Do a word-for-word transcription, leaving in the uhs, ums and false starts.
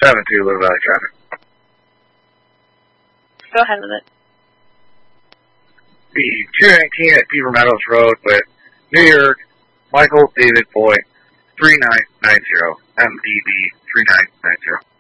seven two, Little Valley traffic. Go ahead with it. The two nineteen at Beaver Meadows Road with New York, Michael David Boyd, three nine nine zero, M D B three nine nine zero.